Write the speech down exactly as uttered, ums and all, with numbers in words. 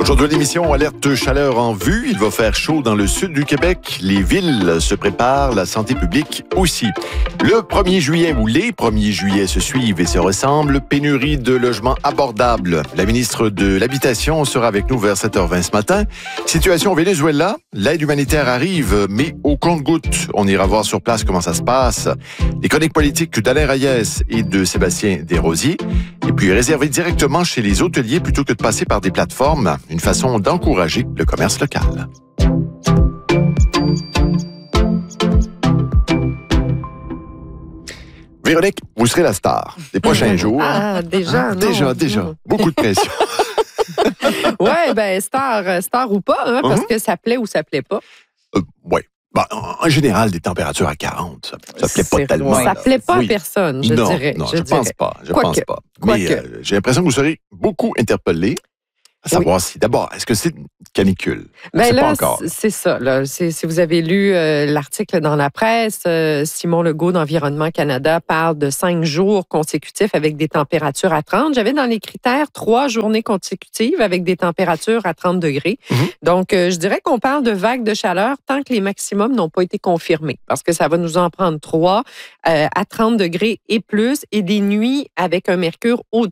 Aujourd'hui, l'émission Alerte chaleur en vue. Il va faire chaud dans le sud du Québec. Les villes se préparent, la santé publique aussi. Le premier juillet ou les premiers juillet se suivent et se ressemblent. Pénurie de logements abordables. La ministre de l'Habitation sera avec nous vers sept heures vingt ce matin. Situation au Venezuela. L'aide humanitaire arrive, mais au compte-gouttes. On ira voir sur place comment ça se passe. Les chroniques politiques d'Alain Reyes et de Sébastien Desrosiers. Et puis réserver directement chez les hôteliers plutôt que de passer par des plateformes. Une façon d'encourager le commerce local. Véronique, vous serez la star des prochains jours. Ah, déjà, ah, non. Déjà, déjà. Non. Beaucoup de pression. Oui, bien, star, star ou pas, hein, parce uh-huh. que ça plaît ou ça plaît pas. Euh, oui. Ben, en général, des températures à quarante, ça ne plaît pas C'est, tellement. Ça ne plaît pas oui. à personne, je non, dirais. Non, je je dirais. pense pas. Je Quoi pense que, pas. quoi Mais que. euh, j'ai l'impression que vous serez beaucoup interpellés à savoir oui. si, d'abord, est-ce que c'est une canicule? Ben c'est là, pas encore. c'est ça. Là. C'est, si vous avez lu euh, l'article dans la presse, euh, Simon Legault d'Environnement Canada parle de cinq jours consécutifs avec des températures à trente. J'avais dans les critères trois journées consécutives avec des températures à trente degrés. Mm-hmm. Donc, euh, je dirais qu'on parle de vagues de chaleur tant que les maximums n'ont pas été confirmés, parce que ça va nous en prendre trois euh, à trente degrés et plus, et des nuits avec un mercure au